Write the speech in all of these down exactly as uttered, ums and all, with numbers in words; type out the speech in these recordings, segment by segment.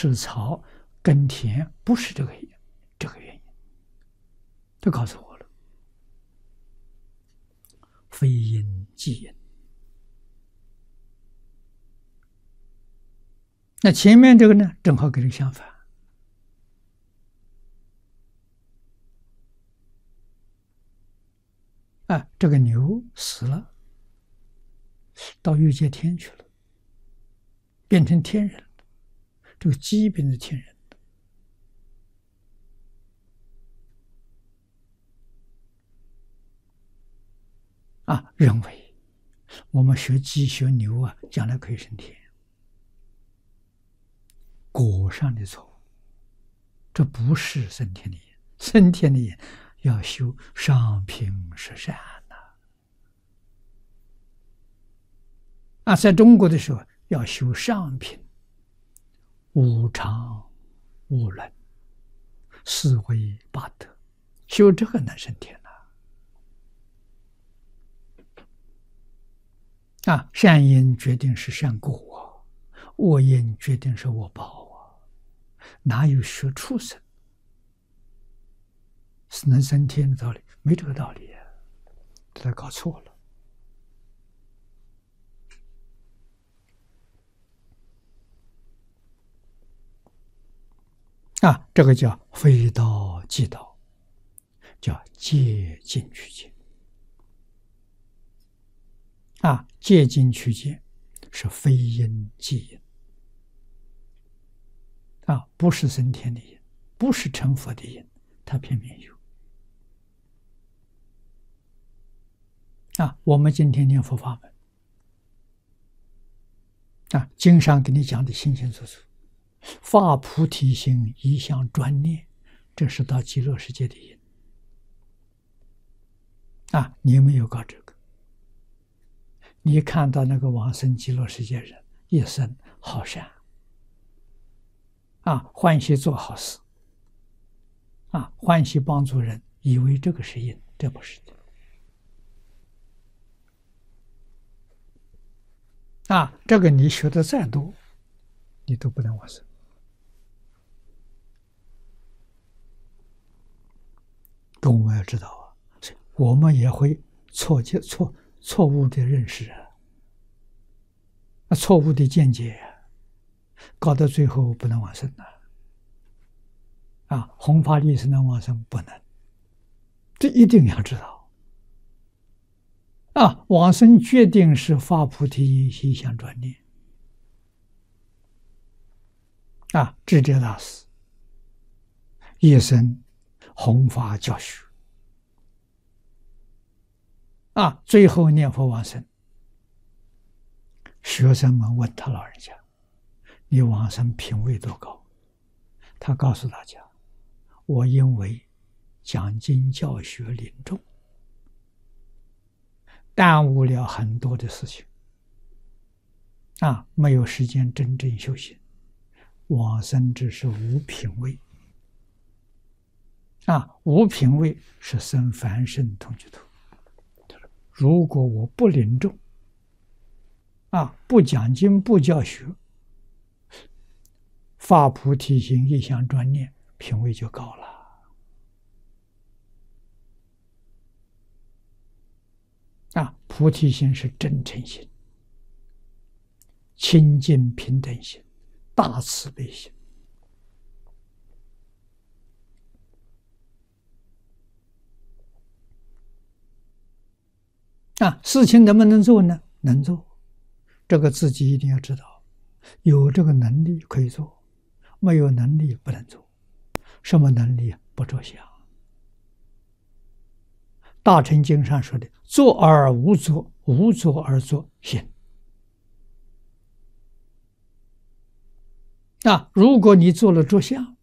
吃草、耕田，不是这个这个原因。他告诉我了，非因即因。那前面这个呢，正好跟这个相反。啊，这个牛死了，到欲界天去了，变成天人了。这个鸡变成天人的。啊，认为我们学鸡学牛啊，将来可以升天。果上的错误，这不是升天的因。升天的因要修上品十善呐。啊，在中国的时候要修上品，无常、无伦、四维八德，修这个能升天呐。啊，善因决定是善果，恶因决定是恶报啊！哪有学畜生是能升天的道理？没这个道理啊！他搞错了。啊，这个叫非道即道，叫戒禁取戒。啊，戒禁取戒是非因即因。啊，不是升天的因，不是成佛的因，他偏偏有。啊，我们今天念佛法门，啊，经上给你讲的清清楚楚，发菩提心，一向专念，这是到极乐世界的因。啊，你没有搞这个，你看到那个往生极乐世界人一生好善。啊，欢喜做好事，啊，欢喜帮助人，以为这个是因，这不是的。啊，这个你学的再多，你都不能往生。我们要知道啊，我们也会错解错错误的认识啊，啊，错误的见解啊。搞到最后不能往生了。啊，弘法利生能往生不能，这一定要知道。啊，往生决定是发菩提心，一向专念。啊，智者大师一生弘法教学。啊，最后念佛往生，学生们问他老人家，你往生品位多高？他告诉大家，我因为讲经教学临终，耽误了很多的事情，啊，没有时间真正修行，往生只是无品位。啊，无品位是生凡圣同居土。如果我不临终，啊，不讲经不教学，发菩提心，一向专念，品位就高了。啊，菩提心是真诚心、清净平等心、大慈悲心。啊，事情能不能做呢？能做，这个自己一定要知道，有这个能力可以做，没有能力不能做。什么能力？不着相。大乘经上说的，做而无作，无作而作行。啊，如果你做了着相，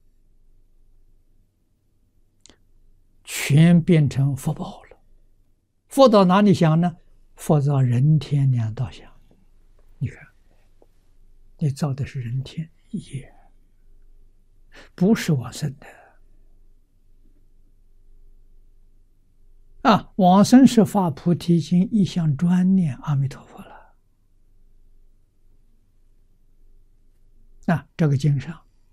全变成福报了。佛到哪里想呢？佛到人天两道想。你看，你造的是人天业，不是往生的。啊，往生是发菩提心，一向专念阿弥陀佛了。啊，这个经上